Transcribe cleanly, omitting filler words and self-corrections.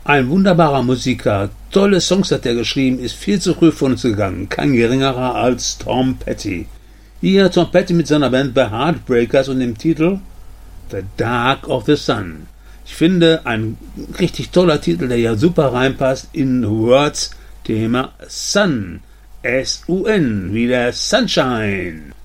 Ein wunderbarer Musiker, tolle Songs hat er geschrieben, ist viel zu früh von uns gegangen, kein geringerer als Tom Petty. Hier Tom Petty mit seiner Band The Heartbreakers und dem Titel The Dark of the Sun. Ich finde, ein richtig toller Titel, der ja super reinpasst in Words Thema Sun. S-U-N, wie der Sunshine.